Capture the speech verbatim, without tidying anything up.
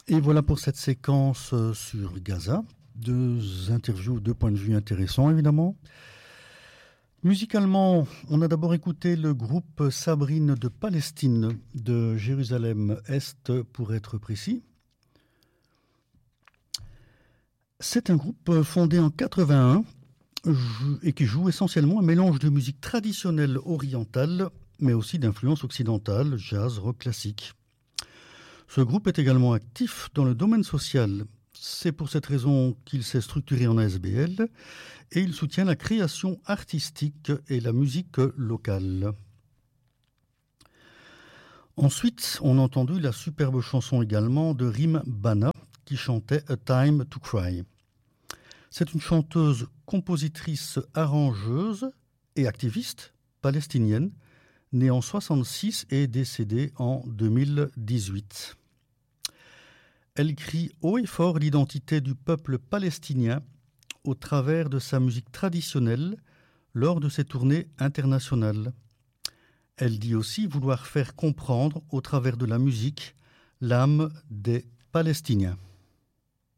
Et voilà pour cette séquence sur Gaza. Deux interviews, deux points de vue intéressants évidemment. Musicalement, on a d'abord écouté le groupe Sabrine de Palestine de Jérusalem-Est pour être précis. C'est un groupe fondé en quatre-vingt-un et qui joue essentiellement un mélange de musique traditionnelle orientale mais aussi d'influence occidentale, jazz, rock classique. Ce groupe est également actif dans le domaine social. C'est pour cette raison qu'il s'est structuré en A S B L et il soutient la création artistique et la musique locale. Ensuite, on a entendu la superbe chanson également de Rim Bana qui chantait A Time to Cry. C'est une chanteuse, compositrice, arrangeuse et activiste palestinienne, née en soixante-six et décédée en deux mille dix-huit. Elle crie haut et fort l'identité du peuple palestinien au travers de sa musique traditionnelle lors de ses tournées internationales. Elle dit aussi vouloir faire comprendre au travers de la musique l'âme des Palestiniens.